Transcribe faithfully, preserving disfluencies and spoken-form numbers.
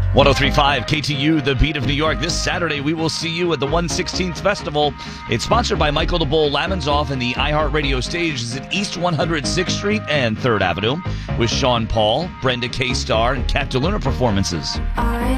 one oh three point five K T U, the beat of New York. This Saturday, we will see you at the one sixteenth Festival. It's sponsored by Michael the Bull Lamonsoff, and the iHeartRadio stage is at East one hundred sixth Street and third Avenue with Sean Paul, Brenda K. Starr, and Kat DeLuna performances. I